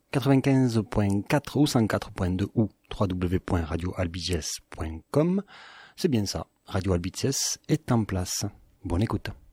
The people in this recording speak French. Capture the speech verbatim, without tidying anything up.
quatre-vingt-quinze point quatre ou cent quatre point deux ou w w w point radio albiges point com. C'est bien ça, Radio Albiges est en place. Bonne écoute.